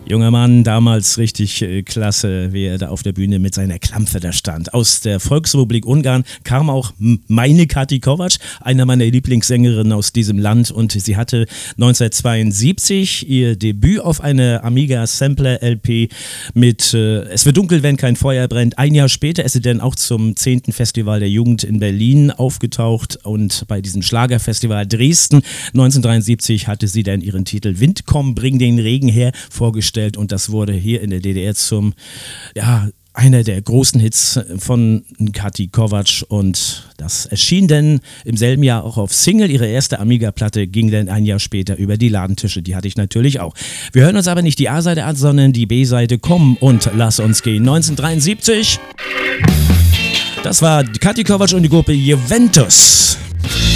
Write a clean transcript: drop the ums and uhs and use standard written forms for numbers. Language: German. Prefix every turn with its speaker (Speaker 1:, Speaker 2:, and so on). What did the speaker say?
Speaker 1: Junger Mann, damals richtig klasse, wie er da auf der Bühne mit seiner Klampfe da stand. Aus der Volksrepublik Ungarn kam auch meine Kati Kovacs, einer meiner Lieblingssängerinnen aus diesem Land, und sie hatte 1972 ihr Debüt auf einer Amiga Sampler LP mit Es wird dunkel, wenn kein Feuer brennt. Ein Jahr später ist sie dann auch zum 10. Festival der Jugend in Berlin aufgetaucht, und bei diesem Schlagerfestival Dresden 1973 hatte sie dann ihren Titel Wind komm, bring den Regen her vorgestellt, und das wurde hier in der DDR zum, ja, einer der großen Hits von Kati Kovacs, und das erschien dann im selben Jahr auch auf Single. Ihre erste Amiga-Platte ging dann ein Jahr später über die Ladentische, die hatte ich natürlich auch. Wir hören uns aber nicht die A-Seite an, sondern die B-Seite. Komm und lass uns gehen. 1973, das war Kati Kovacs und die Gruppe Juventus.